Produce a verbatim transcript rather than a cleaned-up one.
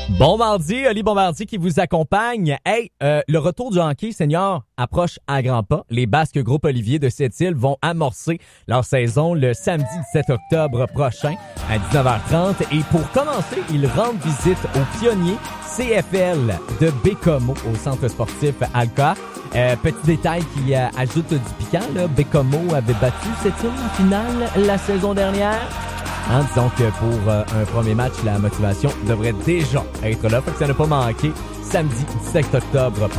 Bon mardi, Oli Bombardier qui vous accompagne. Hey, euh, le retour du hockey senior approche à grands pas. Les Basques Groupe Olivier de Sept-Îles vont amorcer leur saison le samedi dix-sept octobre prochain à dix-neuf heures trente. Et pour commencer, ils rendent visite aux pionniers C F L de Bécomo au centre sportif Alca. Euh, petit détail qui euh, ajoute du piquant, là, Bécomo avait battu Sept-Îles en finale la saison dernière. Hein, disons que pour euh, un premier match, la motivation devrait déjà être là. Fait que ça n'a pas manqué. Samedi dix-sept octobre